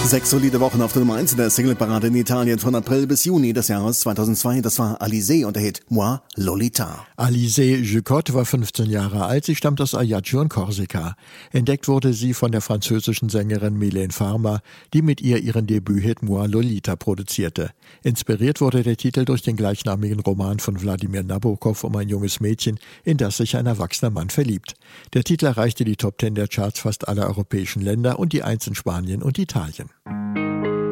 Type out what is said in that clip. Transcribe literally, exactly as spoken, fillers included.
Sechs solide Wochen auf der Nummer eins in der Singleparade in Italien von April bis Juni des Jahres zweitausendzwei. Das war Alizée und der Hit Moi Lolita. Alizée Jucotte war fünfzehn Jahre alt. Sie stammt aus Ajaccio in Korsika. Entdeckt wurde sie von der französischen Sängerin Mylène Farmer, die mit ihr ihren Debüthit Moi Lolita produzierte. Inspiriert wurde der Titel durch den gleichnamigen Roman von Wladimir Nabokov um ein junges Mädchen, in das sich ein erwachsener Mann verliebt. Der Titel erreichte die Top Ten der Charts fast aller europäischen Länder und die Eins in Spanien und Italien.